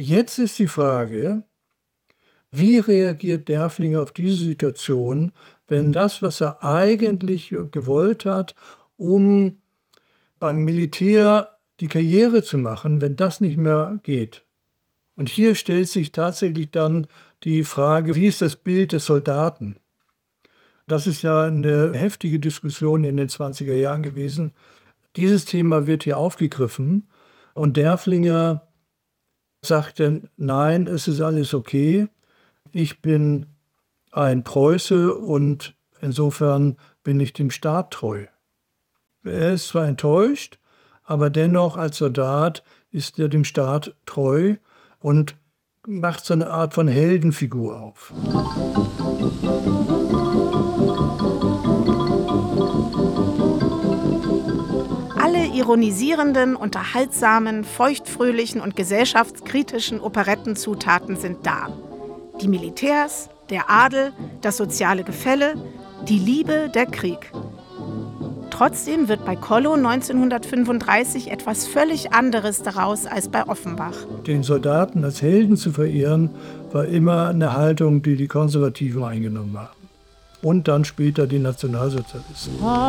Jetzt ist die Frage, wie reagiert Derfflinger auf diese Situation, wenn das, was er eigentlich gewollt hat, um beim Militär die Karriere zu machen, wenn das nicht mehr geht? Und hier stellt sich tatsächlich dann die Frage, wie ist das Bild des Soldaten? Das ist ja eine heftige Diskussion in den 20er Jahren gewesen. Dieses Thema wird hier aufgegriffen und Derfflinger sagte, nein, es ist alles okay. Ich bin ein Preuße und insofern bin ich dem Staat treu. Er ist zwar enttäuscht, aber dennoch als Soldat ist er dem Staat treu und macht so eine Art von Heldenfigur auf. Alle ironisierenden, unterhaltsamen, feuchtfröhlichen und gesellschaftskritischen Operettenzutaten sind da. Die Militärs, der Adel, das soziale Gefälle, die Liebe, der Krieg. Trotzdem wird bei Kollo 1935 etwas völlig anderes daraus als bei Offenbach. Den Soldaten als Helden zu verehren, war immer eine Haltung, die die Konservativen eingenommen haben. Und dann später die Nationalsozialisten.